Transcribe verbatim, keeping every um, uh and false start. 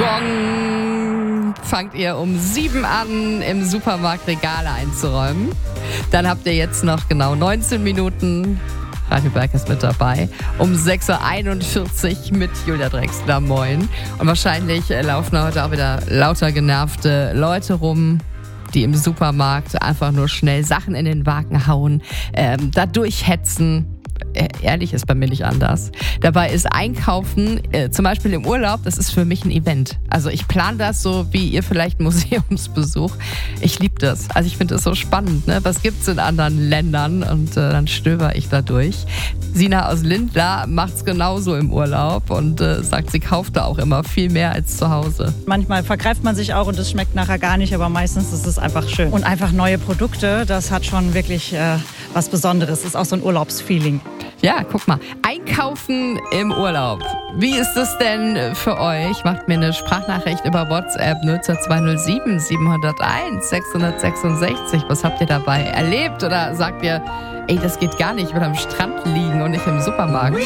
Gong fangt ihr um sieben an, im Supermarkt Regale einzuräumen. Dann habt ihr jetzt noch genau neunzehn Minuten. Radio Berg ist mit dabei. Um sechs Uhr einundvierzig mit Julia Drexler. Moin. Und wahrscheinlich laufen heute auch wieder lauter genervte Leute rum, die im Supermarkt einfach nur schnell Sachen in den Wagen hauen, ähm, da durchhetzen. Ehrlich, ist bei mir nicht anders. Dabei ist Einkaufen, äh, zum Beispiel im Urlaub, das ist für mich ein Event. Also ich plane das so wie ihr vielleicht einen Museumsbesuch. Ich liebe das. Also ich finde das so spannend. Ne? Was gibt's in anderen Ländern? Und äh, dann stöber ich da durch. Sina aus Lindlar macht's genauso im Urlaub und äh, sagt, sie kauft da auch immer viel mehr als zu Hause. Manchmal vergreift man sich auch und es schmeckt nachher gar nicht, aber meistens ist es einfach schön. Und einfach neue Produkte, das hat schon wirklich äh, was Besonderes. Ist auch so ein Urlaubsfeeling. Ja, guck mal. Einkaufen im Urlaub. Wie ist das denn für euch? Macht mir eine Sprachnachricht über WhatsApp null zwei null sieben sieben null eins sechs sechs sechs. Was habt ihr dabei erlebt? Oder sagt ihr, ey, das geht gar nicht, ich will am Strand liegen und nicht im Supermarkt?